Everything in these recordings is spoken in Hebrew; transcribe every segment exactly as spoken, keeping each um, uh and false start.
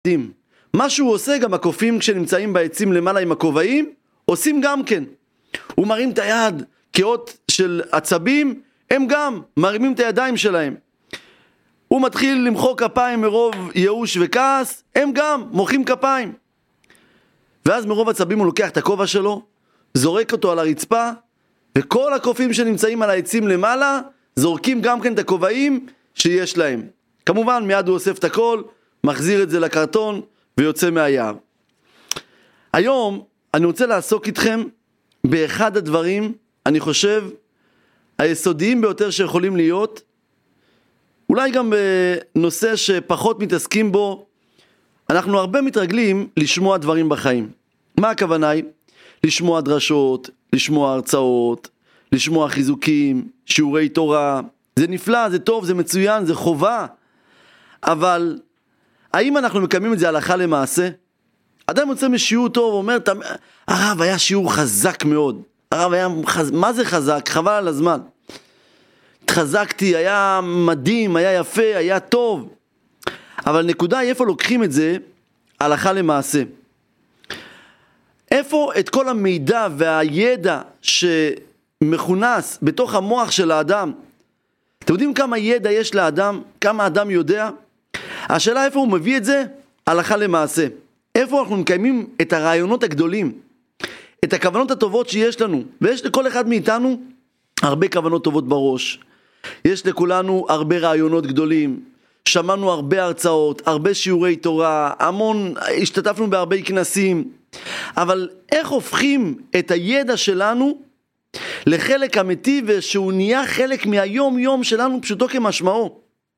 מה שהוא עושה, גם הקופים כשנמצאים בעצים למעלה עם הכובעים, עושים גם כן. הוא מרים את היד כאות של עצבים, הם גם מרימים את הידיים שלהם. הוא מתחיל למחוא כפיים מרוב ייאוש וכעס, הם גם מוחאים כפיים. ואז מרוב עצבים הוא לוקח את הכובע שלו, זורק אותו על הרצפה, וכל הקופים שנמצאים על העצים למעלה, זורקים גם כן את הכובעים שיש להם. כמובן מיד הוא אוסף את הכל, מחזיר את זה לקרטון ויוצא מהיער. היום אני רוצה לעסוק איתכם באחד הדברים, אני חושב, היסודיים ביותר שיכולים להיות, אולי גם בנושא שפחות מתעסקים בו. אנחנו הרבה מתרגלים לשמוע דברים בחיים. מה הכוונה היא? לשמוע דרשות, לשמוע הרצאות, לשמוע חיזוקים, שיעורי תורה. זה נפלא, זה טוב, זה מצוין, זה חובה. אבל האם אנחנו מקיימים את זה הלכה למעשה? אדם יוצא משיעור טוב ואומר, הרב היה שיעור חזק מאוד. הרב היה, חז... מה זה חזק? חבל על הזמן. התחזקתי, היה מדהים, היה יפה, היה טוב. אבל נקודה היא איפה לוקחים את זה הלכה למעשה. איפה את כל המידע והידע שמכונס בתוך המוח של האדם. אתם יודעים כמה ידע יש לאדם? כמה האדם יודע? השאלה איפה הוא מביא את זה? הלכה למעשה. איפה אנחנו מקיימים את הרעיונות הגדולים? את הכוונות הטובות שיש לנו. ויש לכל אחד מאיתנו הרבה כוונות טובות בראש. יש לכולנו הרבה רעיונות גדולים. שמענו הרבה הרצאות, הרבה שיעורי תורה, המון, השתתפנו בהרבה כנסים. אבל איך הופכים את הידע שלנו לחלק אמיתי ושהוא נהיה חלק מהיום יום שלנו פשוטו כמשמעו?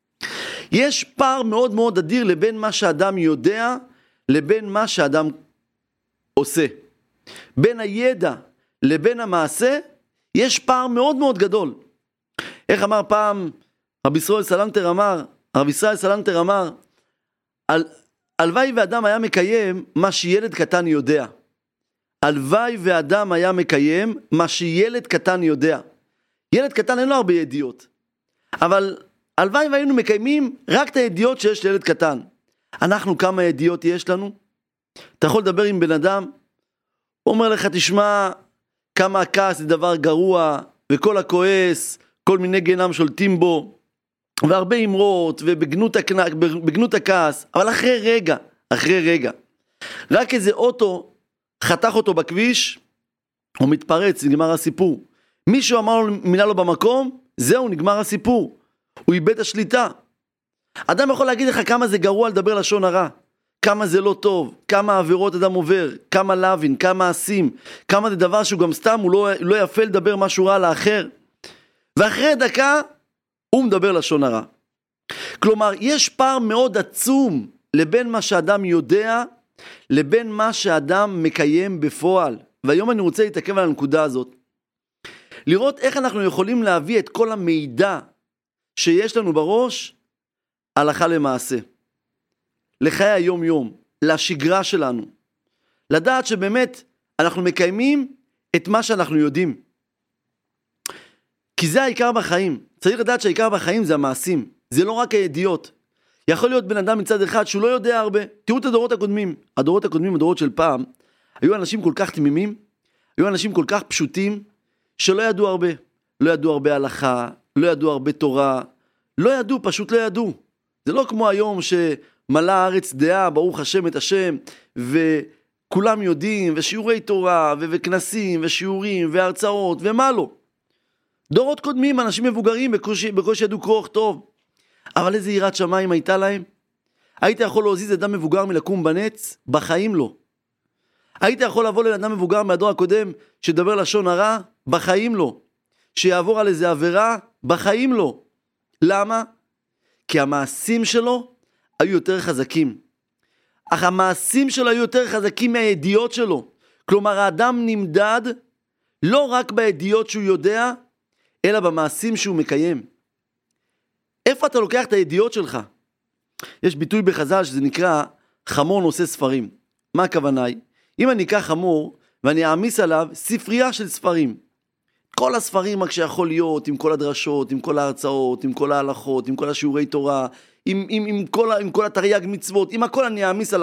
יש פער מאוד מאוד אדיר לבין מה שאדם יודע לבין מה שאדם עושה. בין הידע לבין המעשה יש פער מאוד מאוד גדול. איך אמר פעם רבי ישראל סלנטר אמר, רבי ישראל סלנטר אמר, על, הלוואי ואדם היה מקיים מה שילד קטן יודע. הלוואי ואדם היה מקיים מה שילד קטן יודע. ילד קטן אין לו הרבה ידיעות. אבל הלוואי והיינו מקיימים רק את הידיעות שיש לילד קטן. אנחנו כמה ידיעות יש לנו? אתה יכול לדבר עם בן אדם, הוא אומר לך תשמע כמה הכעס זה דבר גרוע, וכל הכועס, כל מיני גנם שולטים בו, והרבה אמרות ובגנות הכ... בגנות הכעס, אבל אחרי רגע, אחרי רגע, רק איזה אוטו חתך אותו בכביש, הוא מתפרץ, נגמר הסיפור. מישהו אמר לו מילה לו במקום, זהו, נגמר הסיפור. הוא איבד השליטה. אדם יכול להגיד לך כמה זה גרוע לדבר לשון הרע, כמה זה לא טוב, כמה עבירות אדם עובר, כמה לוין, כמה מעשים, כמה זה דבר שהוא גם סתם, הוא לא, לא יפה לדבר משהו רע לאחר. ואחרי דקה, הוא מדבר לשון הרע. כלומר, יש פער מאוד עצום לבין מה שאדם יודע, לבין מה שאדם מקיים בפועל. והיום אני רוצה להתעכב על הנקודה הזאת. לראות איך אנחנו יכולים להביא את כל המידע שיש לנו בראש, הלכה למעשה. לחיי היום יום, לשגרה שלנו. לדעת שבאמת אנחנו מקיימים את מה שאנחנו יודעים. כי זה העיקר בחיים. צריך לדעת שהעיקר בחיים זה המעשים. זה לא רק הידיעות. יכול להיות בן אדם מצד אחד שהוא לא יודע הרבה. תראו את הדורות הקודמים. הדורות הקודמים, הדורות של פעם, היו אנשים כל כך תמימים, היו אנשים כל כך פשוטים, שלא ידעו הרבה. לא ידעו הרבה הלכה, לא ידעו הרבה תורה, לא ידעו, פשוט לא ידעו. זה לא כמו היום שמלא הארץ דעה, ברוך השם את השם, וכולם יודעים, ושיעורי תורה, ו- וכנסים, ושיעורים, והרצאות, ומה לא. דורות קודמים, אנשים מבוגרים, בקושי, בקושי ידעו קרוא וכתוב. אבל איזה יראת שמיים הייתה להם? היית יכול להוזיז אדם מבוגר מלקום בנץ? בחיים לא. היית יכול לבוא לאדם מבוגר מהדור הקודם, שדבר לשון הרע? בחיים לא. שיעבור על איזה עבירה? בחיים לא. למה? כי המעשים שלו היו יותר חזקים. אך המעשים שלו היו יותר חזקים מהידיעות שלו. כלומר, האדם נמדד לא רק בידיעות שהוא יודע, אלא במעשים שהוא מקיים. איפה אתה לוקח את הידיעות שלך? יש ביטוי בחז"ל שזה נקרא חמור נושא ספרים. מה הכוונה היא? אם אני אקח חמור ואני אעמיס עליו ספרייה של ספרים, כל כל הספרים רק שיכול להיות, עם כל הדרשות, עם כל ההרצאות, עם כל ההלכות, עם כל השיעורי תורה, עם, עם, עם, כל, עם כל התרי"ג מצוות, עם הכל אני אעמיס על